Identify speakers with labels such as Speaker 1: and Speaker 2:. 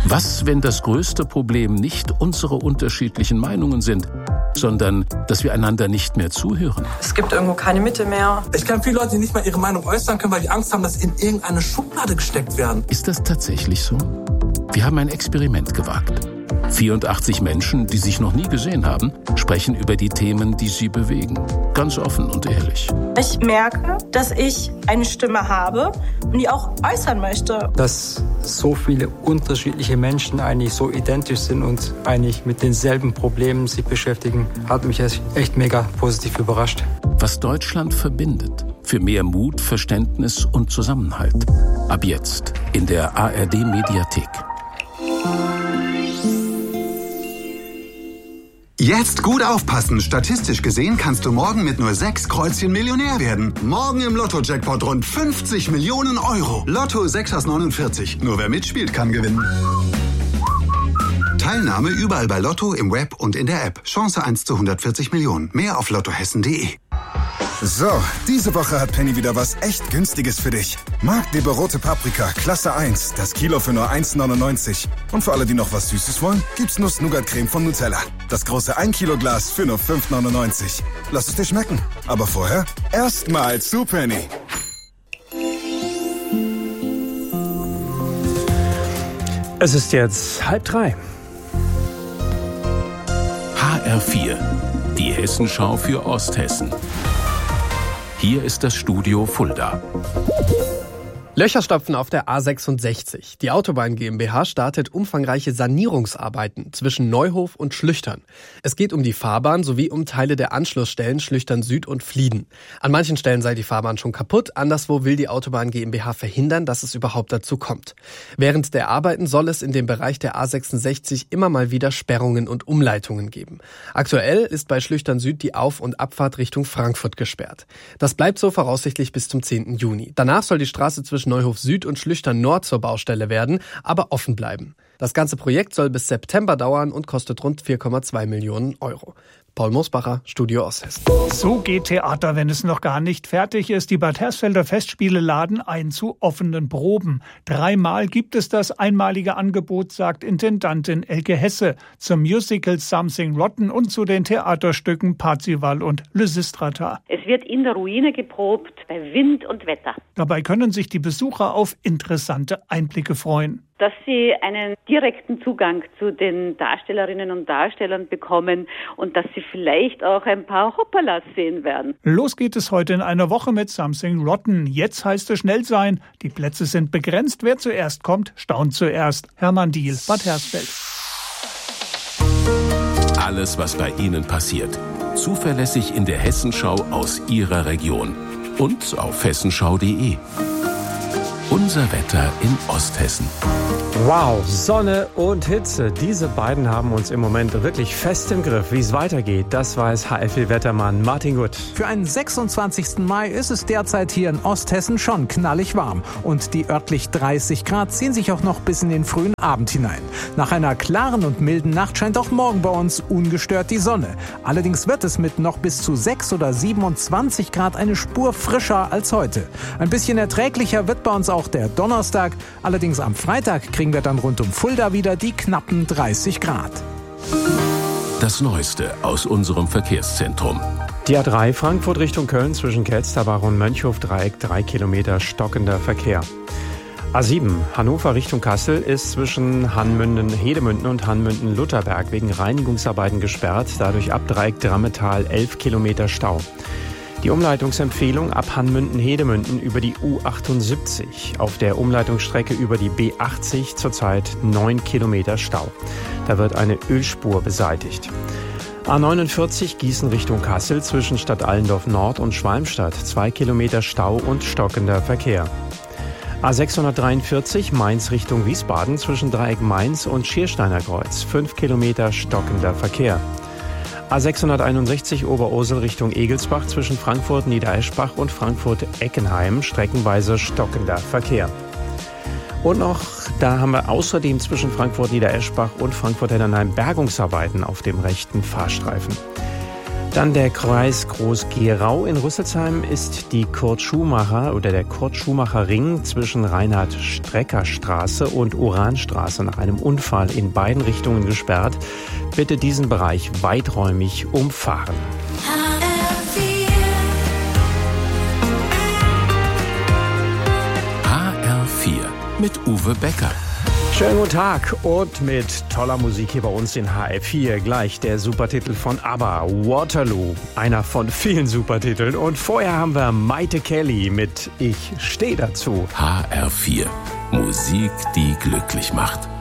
Speaker 1: Was, wenn das größte Problem nicht unsere unterschiedlichen Meinungen sind, sondern dass wir einander nicht mehr zuhören?
Speaker 2: Es gibt irgendwo keine Mitte mehr.
Speaker 3: Ich kenne viele Leute, die nicht mal ihre Meinung äußern können, weil die Angst haben, dass sie in irgendeine Schublade gesteckt werden.
Speaker 1: Ist das tatsächlich so? Wir haben ein Experiment gewagt. 84 Menschen, die sich noch nie gesehen haben, sprechen über die Themen, die sie bewegen. Ganz offen und ehrlich.
Speaker 4: Ich merke, dass ich eine Stimme habe und die auch äußern möchte.
Speaker 5: Dass so viele unterschiedliche Menschen eigentlich so identisch sind und eigentlich mit denselben Problemen sich beschäftigen, hat mich echt mega positiv überrascht.
Speaker 1: Was Deutschland verbindet. Für mehr Mut, Verständnis und Zusammenhalt. Ab jetzt in der ARD-Mediathek.
Speaker 6: Jetzt gut aufpassen. Statistisch gesehen kannst du morgen mit nur 6 Kreuzchen Millionär werden. Morgen im Lotto-Jackpot rund 50 Millionen Euro. Lotto 6 aus 49. Nur wer mitspielt, kann gewinnen. Teilnahme überall bei Lotto, im Web und in der App. Chance 1 zu 140 Millionen. Mehr auf lottohessen.de.
Speaker 7: So, diese Woche hat Penny wieder was echt Günstiges für dich. Magdeburger rote Paprika, Klasse 1, das Kilo für nur 1,99. Und für alle, die noch was Süßes wollen, gibt's Nuss-Nougat-Creme von Nutella. Das große 1 Kilo Glas für nur 5,99. Lass es dir schmecken. Aber vorher erstmal zu Penny.
Speaker 8: Es ist jetzt 2:30.
Speaker 1: HR4, die Hessenschau für Osthessen. Hier ist das Studio Fulda.
Speaker 9: Löcherstopfen auf der A66. Die Autobahn GmbH startet umfangreiche Sanierungsarbeiten zwischen Neuhof und Schlüchtern. Es geht um die Fahrbahn sowie um Teile der Anschlussstellen Schlüchtern Süd und Flieden. An manchen Stellen sei die Fahrbahn schon kaputt, anderswo will die Autobahn GmbH verhindern, dass es überhaupt dazu kommt. Während der Arbeiten soll es in dem Bereich der A66 immer mal wieder Sperrungen und Umleitungen geben. Aktuell ist bei Schlüchtern Süd die Auf- und Abfahrt Richtung Frankfurt gesperrt. Das bleibt so voraussichtlich bis zum 10. Juni. Danach soll die Straße zwischen Neuhof Süd und Schlüchtern Nord zur Baustelle werden, aber offen bleiben. Das ganze Projekt soll bis September dauern und kostet rund 4,2 Millionen Euro. Paul Mosbacher, Studio Osthessen.
Speaker 10: So geht Theater, wenn es noch gar nicht fertig ist. Die Bad Hersfelder Festspiele laden ein zu offenen Proben. 3-mal gibt es das einmalige Angebot, sagt Intendantin Elke Hesse, zum Musical Something Rotten und zu den Theaterstücken Parzival und Lysistrata.
Speaker 11: Es wird in der Ruine geprobt, bei Wind und Wetter.
Speaker 10: Dabei können sich die Besucher auf interessante Einblicke freuen.
Speaker 11: Dass sie einen direkten Zugang zu den Darstellerinnen und Darstellern bekommen und dass sie vielleicht auch ein paar Hoppalas sehen werden.
Speaker 10: Los geht es heute in einer Woche mit Something Rotten. Jetzt heißt es schnell sein. Die Plätze sind begrenzt. Wer zuerst kommt, staunt zuerst. Hermann Diehl, Bad Hersfeld.
Speaker 1: Alles, was bei Ihnen passiert. Zuverlässig in der Hessenschau aus Ihrer Region. Und auf hessenschau.de. Unser Wetter in Osthessen.
Speaker 8: Wow, Sonne und Hitze. Diese beiden haben uns im Moment wirklich fest im Griff. Wie es weitergeht, das weiß HFL-Wettermann Martin Gutt.
Speaker 12: Für einen 26. Mai ist es derzeit hier in Osthessen schon knallig warm. Und die örtlich 30 Grad ziehen sich auch noch bis in den frühen Abend hinein. Nach einer klaren und milden Nacht scheint auch morgen bei uns ungestört die Sonne. Allerdings wird es mit noch bis zu 6 oder 27 Grad eine Spur frischer als heute. Ein bisschen erträglicher wird bei uns auch der Donnerstag. Allerdings am Freitag kriegen wir dann rund um Fulda wieder die knappen 30 Grad.
Speaker 1: Das Neueste aus unserem Verkehrszentrum.
Speaker 8: Die A3 Frankfurt Richtung Köln zwischen Kelsterbach und Mönchhof-Dreieck 3 Kilometer stockender Verkehr. A7 Hannover Richtung Kassel ist zwischen Hanmünden-Hedemünden und Hanmünden-Lutherberg wegen Reinigungsarbeiten gesperrt. Dadurch ab Dreieck Drammetal 11 Kilometer Stau. Die Umleitungsempfehlung ab Hanmünden-Hedemünden über die U78. Auf der Umleitungsstrecke über die B80 zurzeit 9 Kilometer Stau. Da wird eine Ölspur beseitigt. A49 Gießen Richtung Kassel zwischen Stadt Allendorf Nord und Schwalmstadt 2 Kilometer Stau und stockender Verkehr. A643 Mainz Richtung Wiesbaden zwischen Dreieck Mainz und Schiersteiner Kreuz 5 Kilometer stockender Verkehr. A661 Oberursel Richtung Egelsbach zwischen Frankfurt Niedereschbach und Frankfurt Eckenheim streckenweise stockender Verkehr. Und noch, da haben wir außerdem zwischen Frankfurt Niedereschbach und Frankfurt Hennenheim Bergungsarbeiten auf dem rechten Fahrstreifen. Dann der Kreis Groß-Gerau in Rüsselsheim ist der Kurt-Schumacher-Ring zwischen Reinhard-Strecker-Straße und Uranstraße nach einem Unfall in beiden Richtungen gesperrt. Bitte diesen Bereich weiträumig umfahren.
Speaker 1: HR4 mit Uwe Becker.
Speaker 8: Schönen guten Tag und mit toller Musik hier bei uns in HR4 gleich der Supertitel von ABBA, Waterloo, einer von vielen Supertiteln. Und vorher haben wir Maite Kelly mit Ich steh dazu.
Speaker 1: HR4, Musik, die glücklich macht.